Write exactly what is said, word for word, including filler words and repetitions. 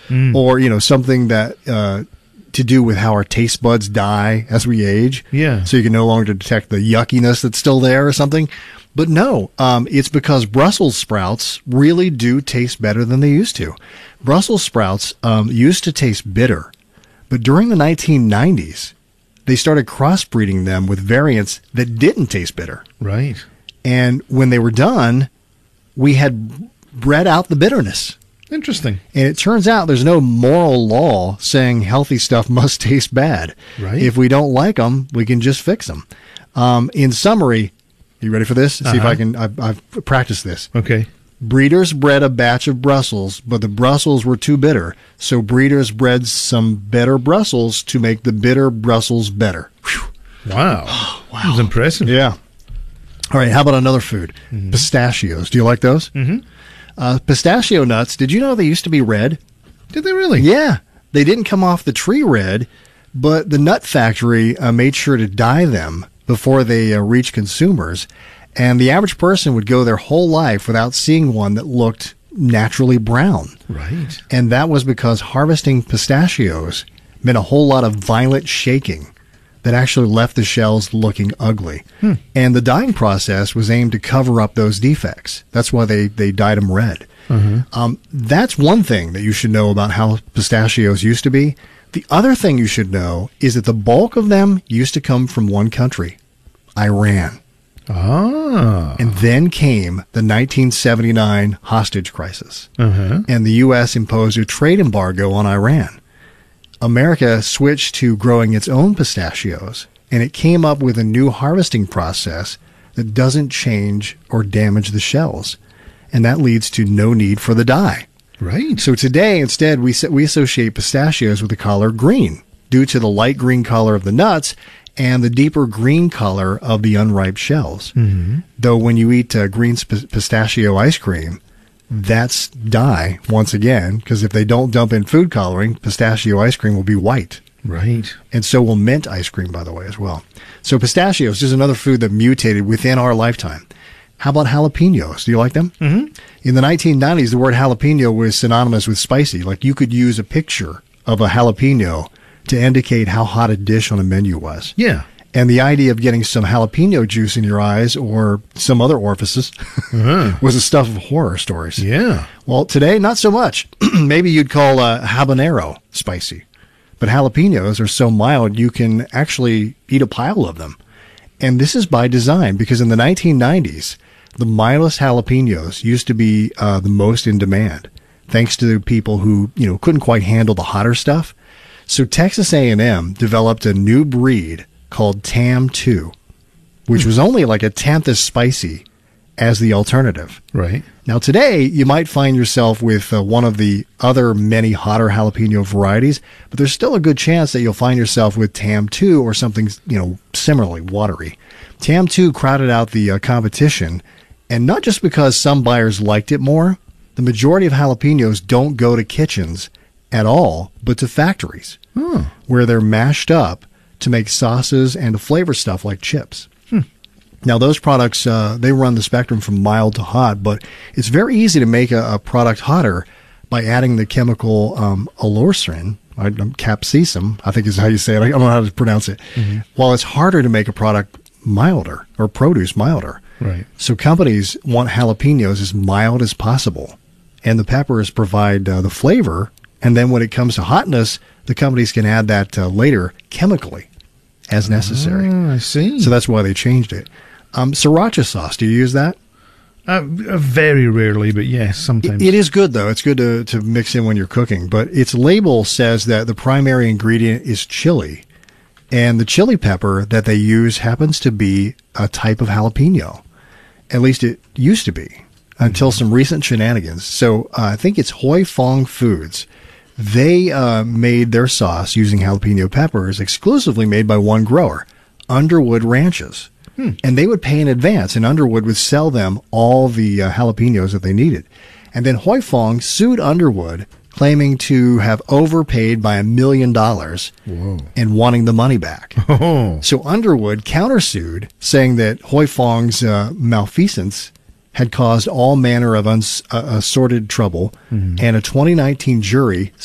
mm. or, you know, something that uh, to do with how our taste buds die as we age. Yeah. So you can no longer detect the yuckiness that's still there or something. But no, um, it's because Brussels sprouts really do taste better than they used to. Brussels sprouts um, used to taste bitter, but during the nineteen nineties, they started crossbreeding them with variants that didn't taste bitter. Right. And when they were done, we had bred out the bitterness. Interesting. And it turns out there's no moral law saying healthy stuff must taste bad. Right. If we don't like them, we can just fix them. Um, in summary, you ready for this? See uh-huh. if I can. I've, I've practiced this. Okay. Breeders bred a batch of Brussels, but the Brussels were too bitter. So breeders bred some better Brussels to make the bitter Brussels better. Whew. Wow. wow. That was impressive. Yeah. All right. How about another food? Mm-hmm. Pistachios. Do you like those? Mm-hmm. Uh, pistachio nuts. Did you know they used to be red? Did they really? Yeah. They didn't come off the tree red, but the nut factory uh, made sure to dye them before they uh, reached consumers. And the average person would go their whole life without seeing one that looked naturally brown. Right. And that was because harvesting pistachios meant a whole lot of violent shaking that actually left the shells looking ugly. Hmm. And the dyeing process was aimed to cover up those defects. That's why they, they dyed them red. Uh-huh. Um, that's one thing that you should know about how pistachios used to be. The other thing you should know is that the bulk of them used to come from one country, Iran. Ah. And then came the nineteen seventy-nine hostage crisis. Uh-huh. And the U S imposed a trade embargo on Iran. America switched to growing its own pistachios, and it came up with a new harvesting process that doesn't change or damage the shells. And that leads to no need for the dye. Right. So today, instead, we we associate pistachios with the color green due to the light green color of the nuts and the deeper green color of the unripe shells. Mm-hmm. Though when you eat uh, green sp- pistachio ice cream, that's dye once again, because if they don't dump in food coloring, pistachio ice cream will be white. Right. And so will mint ice cream, by the way, as well. So pistachios is another food that mutated within our lifetime. How about jalapenos? Do you like them? Mm-hmm. In the nineteen nineties, the word jalapeno was synonymous with spicy. Like you could use a picture of a jalapeno to indicate how hot a dish on a menu was. Yeah. And the idea of getting some jalapeno juice in your eyes or some other orifices uh-huh. was the stuff of horror stories. Yeah. Well, today, not so much. Maybe you'd call uh, habanero spicy. But jalapenos are so mild, you can actually eat a pile of them. And this is by design, because in the nineteen nineties, the mildest jalapenos used to be uh, the most in demand, thanks to people who, you know, couldn't quite handle the hotter stuff. So Texas A and M developed a new breed called T A M two, which was only like a tenth as spicy as the alternative. Right. Now today, you might find yourself with uh, one of the other many hotter jalapeno varieties, but there's still a good chance that you'll find yourself with T A M two or something, you know, similarly watery. T A M two crowded out the uh, competition, and not just because some buyers liked it more. The majority of jalapenos don't go to kitchens at all, but to factories, hmm. where they're mashed up to make sauces and to flavor stuff like chips. Hmm. Now, those products, uh, they run the spectrum from mild to hot, but it's very easy to make a, a product hotter by adding the chemical um, alurcin, I, um, capsaicin, I think is how you say it. I don't know how to pronounce it. Mm-hmm. While it's harder to make a product milder or produce milder. Right. So companies want jalapenos as mild as possible, and the peppers provide uh, the flavor. And then when it comes to hotness, the companies can add that uh, later chemically as necessary. Oh, I see. So that's why they changed it. Um, sriracha sauce, do you use that? Uh, very rarely, but yes, sometimes. It, it is good, though. It's good to, to mix in when you're cooking. But its label says that the primary ingredient is chili. And the chili pepper that they use happens to be a type of jalapeno. At least it used to be, until some recent shenanigans. So uh, I think it's Hoi Fong Foods. They uh, made their sauce using jalapeno peppers exclusively made by one grower, Underwood Ranches. Hmm. And they would pay in advance, and Underwood would sell them all the uh, jalapenos that they needed. And then Hoi Fong sued Underwood, claiming to have overpaid by a million dollars and wanting the money back. Oh. So Underwood countersued, saying that Hoi Fong's uh, malfeasance had caused all manner of uns- uh, assorted trouble, mm-hmm. and a twenty nineteen jury